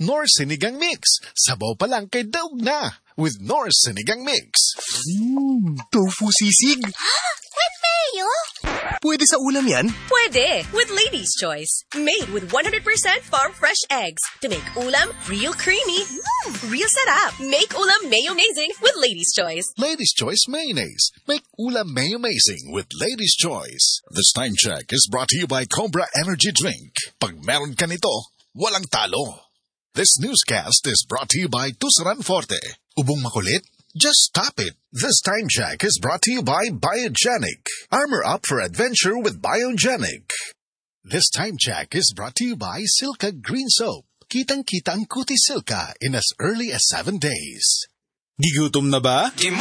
Knorr Sinigang Mix. Sabaw pa lang kay daog na with Knorr Sinigang Mix. Tofu sisig. With mayo? Pwede sa ulam yan? Pwede, with Lady's Choice. Made with 100% farm-fresh eggs. To make ulam real creamy, real sarap. Make ulam mayo-mazing with Lady's Choice. Lady's Choice Mayonnaise. Make ulam mayo-mazing with Lady's Choice. This time check is brought to you by Cobra Energy Drink. Pag meron ka nito, walang talo. This newscast is brought to you by Tusaran Forte. Ubong makulit? Just stop it. This time check is brought to you by Biogenic. Armor up for adventure with Biogenic. This time check is brought to you by Silka Green Soap. Kitang-kita ang Kuti Silka in as early as 7 days. Gigutom na ba?